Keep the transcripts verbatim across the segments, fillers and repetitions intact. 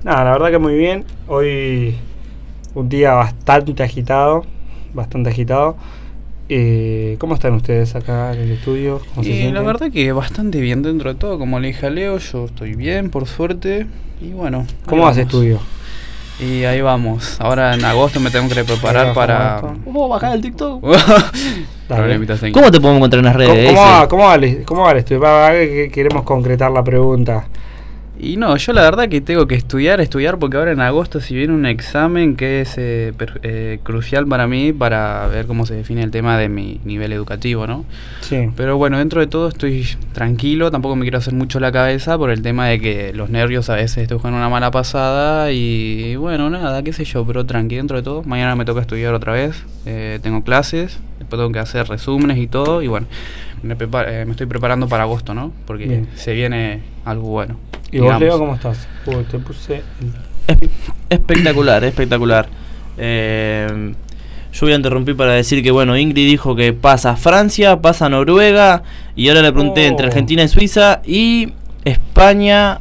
Nada, la verdad que muy bien. Hoy un día bastante agitado, bastante agitado. Eh, ¿Cómo están ustedes acá en el estudio? ¿Cómo se Y sienten? la verdad que bastante bien dentro de todo. Como le dije a Leo, yo estoy bien, por suerte. Y bueno. ¿Cómo vas estudio? Y ahí vamos. Ahora en agosto me tengo que preparar para... ¿Cómo bajar el TikTok? Problemitas técnicos. ¿Cómo te podemos encontrar en las ¿Cómo, redes? cómo va, cómo va el, cómo va el estudio? Va, va, que queremos concretar la pregunta. Y no, yo la verdad que tengo que estudiar, estudiar porque ahora en agosto si viene un examen que es eh, per, eh, crucial para mí para ver cómo se define el tema de mi nivel educativo, ¿no? Sí. Pero bueno, dentro de todo estoy tranquilo, tampoco me quiero hacer mucho la cabeza por el tema de que los nervios a veces estoy jugando una mala pasada y bueno, nada, qué sé yo, pero tranqui dentro de todo. Mañana me toca estudiar otra vez, eh, tengo clases, después tengo que hacer resúmenes y todo y bueno, me, prepar, eh, me estoy preparando para agosto, ¿no? Porque bien, se viene algo bueno. ¿Y digamos. vos, Leo, cómo estás? Uy, te puse... El... Espectacular, espectacular. Eh, yo voy a interrumpir para decir que, bueno, Ingrid dijo que pasa Francia, pasa Noruega, y ahora le pregunté oh. entre Argentina y Suiza, y España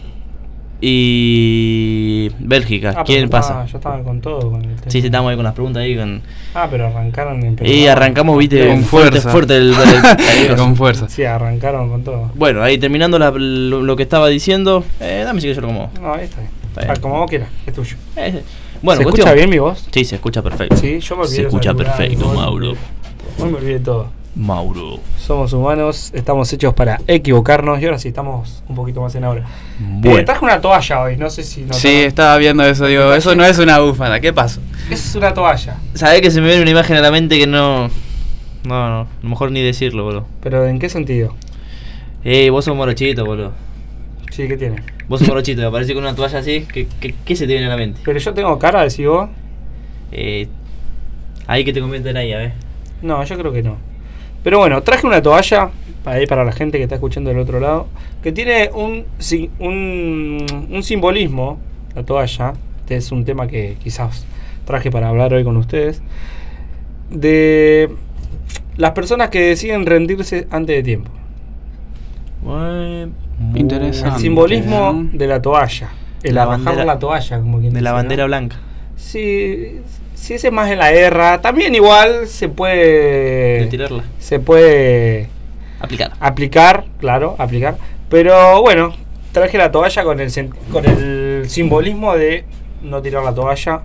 y Bélgica. Ah, ¿quién pasa? Ah, yo estaba con todo. Con el tema. Sí, sí, estamos ahí con las preguntas ahí. Con... Ah, pero arrancaron en Y arrancamos, viste, con fuerte, fuerza. fuerte el, el, el, con fuerza. Sí, arrancaron con todo. Bueno, ahí terminando la, lo, lo que estaba diciendo, eh, dame si que yo lo como. No, ahí está bien. Está bien. Ah, como vos quieras, es tuyo. Eh, bueno, ¿Se cuestión, escucha bien mi voz? Sí, se escucha perfecto. Sí, yo me olvidé. Se escucha perfecto, hoy, Mauro. Hoy me olvidé todo. Mauro. Somos humanos, estamos hechos para equivocarnos y ahora sí estamos un poquito más en hora. Bueno. Eh, traje una toalla hoy, no sé si no. Sí, estaba viendo eso, digo, eso no es una bufanda, ¿qué pasó? Es una toalla. Sabés que se me viene una imagen a la mente que no. No, no, a lo mejor ni decirlo, boludo. ¿Pero en qué sentido? Eh, vos sos morochito, boludo. Sí, ¿qué tiene? Vos sos morochito, me aparece con una toalla así, ¿qué, qué, qué se te viene a la mente? Pero yo tengo cara, decís vos. Eh, ahí que te comenten ahí, a ver. No, yo creo que no. Pero bueno, traje una toalla para, ahí para la gente que está escuchando del otro lado, que tiene un, un, un simbolismo, la toalla. Este es un tema que quizás traje para hablar hoy con ustedes. De las personas que deciden rendirse antes de tiempo. Bueno, interesante. El simbolismo de la toalla. El la arrojar bandera, la toalla, como quien de dice, la bandera ¿no? blanca. Sí, si ese es más en la guerra, también igual se puede... De tirarla. Se puede... Aplicar. Aplicar, claro, aplicar. Pero bueno, traje la toalla con el, con el simbolismo de no tirar la toalla.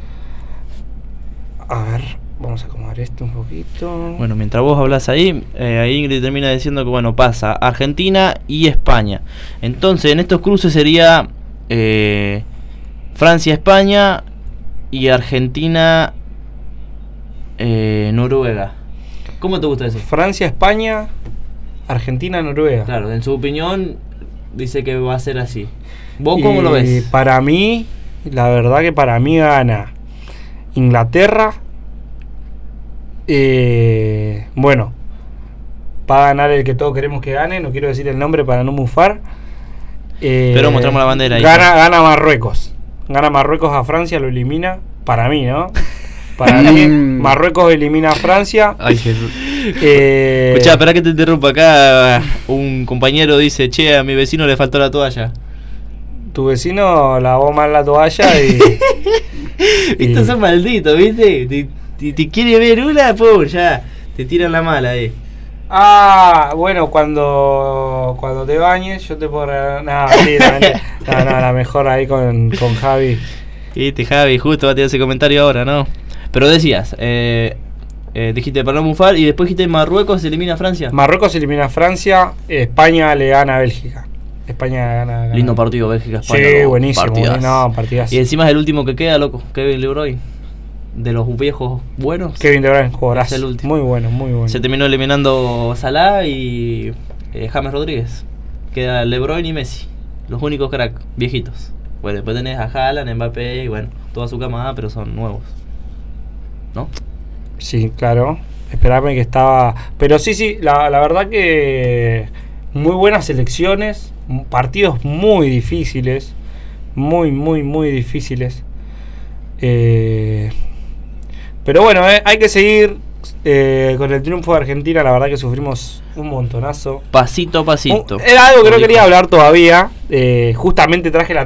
A ver, vamos a acomodar esto un poquito. Bueno, mientras vos hablas ahí, eh, ahí Ingrid termina diciendo que bueno, pasa Argentina y España. Entonces, en estos cruces sería eh, Francia, España y Argentina, eh, Noruega. ¿Cómo te gusta eso? Francia, España, Argentina, Noruega. Claro, en su opinión dice que va a ser así. ¿Vos cómo y lo ves? Para mí, la verdad que para mí gana Inglaterra. Eh, bueno, va a ganar el que todos queremos que gane. No quiero decir el nombre para no mufar. Eh, Pero mostramos la bandera ahí. Gana, gana Marruecos. Gana Marruecos a Francia, lo elimina. Para mí, ¿no? Para mí, Marruecos elimina a Francia. Ay, Jesús. Eh, Escuchá, espera que te interrumpa. Acá un compañero dice: che, a mi vecino le faltó la toalla. Tu vecino lavó mal la toalla y. y Estos son malditos, ¿viste? Te, te, te quiere ver una, pum, ya. Te tiran la mala ahí. Ah, bueno, cuando cuando te bañes yo te puedo regalar... No, sí, no, no, no, la mejor ahí con, con Javi. Viste, Javi, justo va a tirar ese comentario ahora, ¿no? Pero decías, eh, eh, dijiste para no mufar y después dijiste Marruecos se elimina a Francia. Marruecos elimina a Francia, España le gana a Bélgica. España gana, gana. Lindo partido, Bélgica-España. Sí, buenísimo, no, partidazo. Y encima es el último que queda, loco, Kevin De Bruyne. De los viejos buenos. Kevin De Bruyne, jugadorazo. Es el último. Muy bueno, muy bueno. Se terminó eliminando Salah y eh, James Rodríguez. Queda De Bruyne y Messi. Los únicos crack, viejitos. Bueno, después tenés a Haaland, Mbappé y bueno, toda su camada, pero son nuevos. ¿No? Sí, claro. Esperame que estaba... Pero sí, sí, la, la verdad que muy buenas elecciones, partidos muy difíciles, muy, muy, muy difíciles. Eh, pero bueno, eh, hay que seguir eh, con el triunfo de Argentina. La verdad que sufrimos un montonazo. Pasito a pasito. Un, era algo que no quería hablar todavía. Eh, justamente traje la